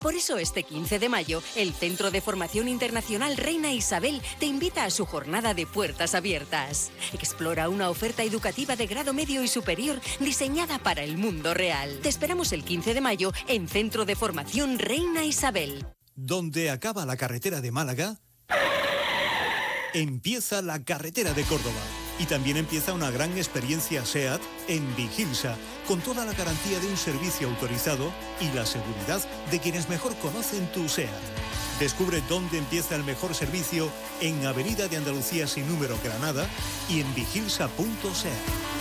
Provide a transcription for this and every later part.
Por eso este 15 de mayo, el Centro de Formación Internacional Reina Isabel te invita a su jornada de puertas abiertas. Explora una oferta educativa de grado medio y superior diseñada para el mundo real. Te esperamos el 15 de mayo en Centro de Formación Reina Isabel. Donde acaba la carretera de Málaga, empieza la carretera de Córdoba. Y también empieza una gran experiencia SEAT en Vigilsa, con toda la garantía de un servicio autorizado y la seguridad de quienes mejor conocen tu SEAT. Descubre dónde empieza el mejor servicio en Avenida de Andalucía sin número Granada y en vigilsa.seat.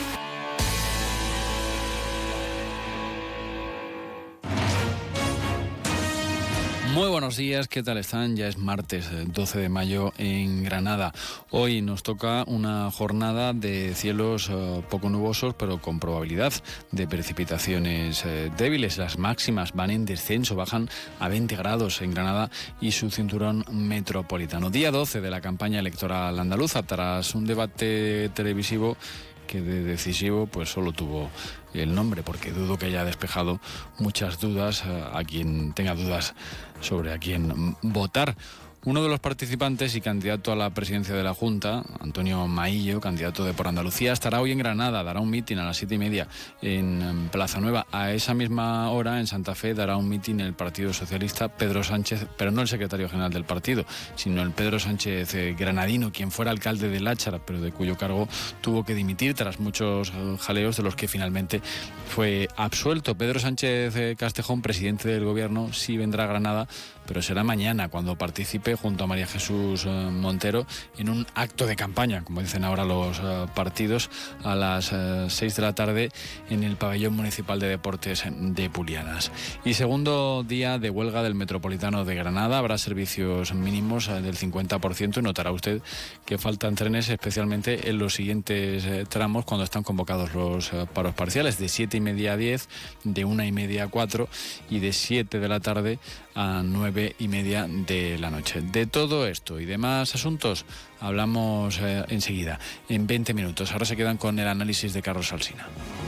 Muy buenos días, ¿qué tal están? Ya es martes 12 de mayo en Granada. Hoy nos toca una jornada de cielos poco nubosos, pero con probabilidad de precipitaciones débiles. Las máximas van en descenso, bajan a 20 grados en Granada y su cinturón metropolitano. Día 12 de la campaña electoral andaluza, tras un debate televisivo que de decisivo pues solo tuvo el nombre, porque dudo que haya despejado muchas dudas a quien tenga dudas sobre a quién votar. Uno de los participantes y candidato a la presidencia de la Junta, Antonio Maillo, candidato de Por Andalucía, estará hoy en Granada, dará un mitin a las 7:30 en Plaza Nueva. A esa misma hora, en Santa Fe, dará un mitin el Partido Socialista, Pedro Sánchez, pero no el secretario general del partido, sino el Pedro Sánchez granadino, quien fuera alcalde de Láchara, pero de cuyo cargo tuvo que dimitir tras muchos jaleos, de los que finalmente fue absuelto. Pedro Sánchez Castejón, presidente del gobierno, sí vendrá a Granada, pero será mañana cuando participe junto a María Jesús Montero en un acto de campaña, como dicen ahora los partidos, a las 6 de la tarde en el Pabellón Municipal de Deportes de Pulianas. Y segundo día de huelga del Metropolitano de Granada, habrá servicios mínimos del 50% y notará usted que faltan trenes, especialmente en los siguientes tramos cuando están convocados los paros parciales, de 7:30 a 10, de 1:30 a 4 y de 7 de la tarde a 9:30 de la noche. De todo esto y demás asuntos hablamos enseguida, en 20 minutos. Ahora se quedan con el análisis de Carlos Alsina.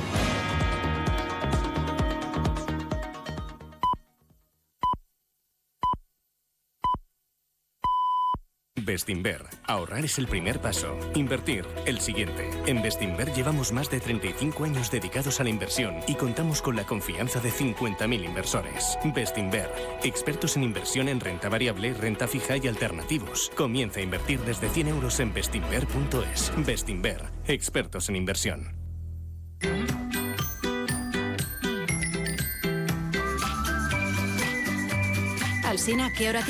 Bestinver. Ahorrar es el primer paso. Invertir, el siguiente. En Bestinver llevamos más de 35 años dedicados a la inversión y contamos con la confianza de 50.000 inversores. Bestinver. Expertos en inversión en renta variable, renta fija y alternativos. Comienza a invertir desde 100 euros en bestinver.es. Bestinver. Expertos en inversión. Alsina, ¿qué hora tiene?